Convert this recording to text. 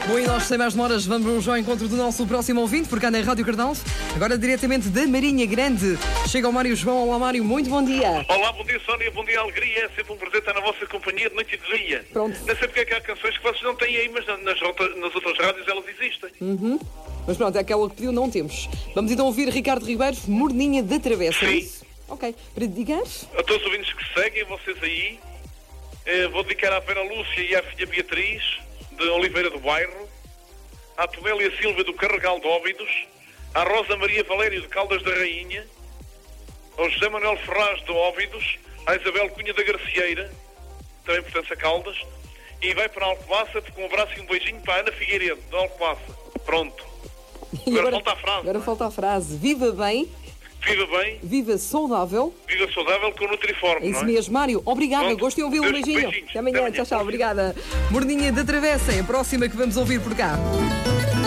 Bom, e nós, sem mais demoras, vamos ao encontro do nosso próximo ouvinte, porque anda em Rádio Cardão. Agora diretamente da Marinha Grande. Chega o Mário João. Olá, Mário, muito bom dia. Olá, bom dia, Sónia, bom dia, alegria. É sempre um prazer estar na vossa companhia de noite e de dia. Pronto. Não sei porque é que há canções que vocês não têm aí, mas nas outras rádios elas existem. Mas pronto, é aquela que pediu, não temos. Vamos então ouvir Ricardo Ribeiro, Morninha da Travessa. Sim. Isso? Ok. Para dedicar? A todos os ouvintes que seguem, vocês aí, vou dedicar à Vera Lúcia e à filha Beatriz, de Oliveira do Bairro, à Tomélia Silva do Carregal de Óbidos, à Rosa Maria Valério de Caldas da Rainha, ao José Manuel Ferraz de Óbidos, à Isabel Cunha da Garcieira, também portanto a Caldas, e vai para a Alcobaça com um abraço e um beijinho para a Ana Figueiredo, da Alcobaça. Pronto. Agora falta a frase. Agora falta a frase. Viva bem, Viva bem, viva saudável. viva saudável com o Nutriforme, É isso não é? mesmo, Mário. Obrigada, Pronto. gostei de ouvi-lo. Um Beijos, beijinho. beijinhos. Até amanhã. Até amanhã. Tchau, tchau. Obrigada. Morninha da Travessa é a próxima que vamos ouvir por cá.